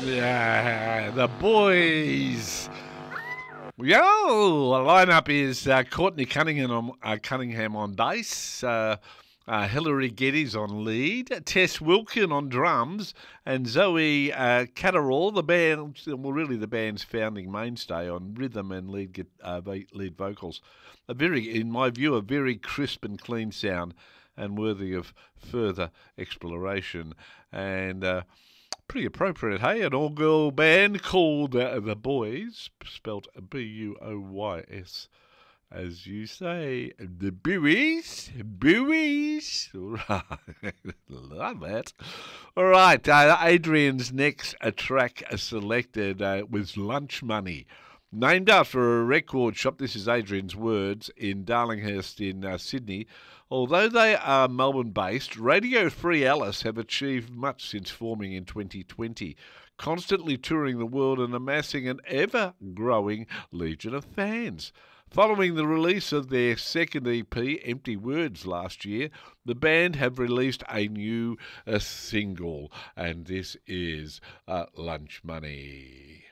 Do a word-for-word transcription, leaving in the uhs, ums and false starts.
Yeah, the boys. Yo, the lineup is uh, Courtney Cunningham on, uh, Cunningham on bass, uh, uh, Hilary Geddes on lead, Tess Wilkin on drums, and Zoe uh, Catterall, the band, well, really the band's founding mainstay, on rhythm and lead gu- uh, vo- lead vocals. A very, in my view, a very crisp and clean sound, and worthy of further exploration. And uh, pretty appropriate, hey? An all-girl band called uh, The Boys, spelt B U O Y S, as you say. The Buoys, Buoys. Right, love that. All right, uh, Adrian's next uh, track uh, selected uh, was Lunch Money. Named after a record shop, this is Adrian's words, in Darlinghurst in uh, Sydney. Although they are Melbourne-based, Radio Free Alice have achieved much since forming in twenty twenty, constantly touring the world and amassing an ever-growing legion of fans. Following the release of their second E P, Empty Words, last year, the band have released a new uh, single, and this is uh, Lunch Money.